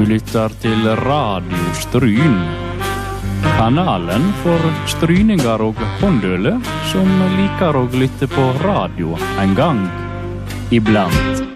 Du lytter til Radio Stryn. Kanalen for stryninger og håndøle som liker å lytte på radio en gang iblant.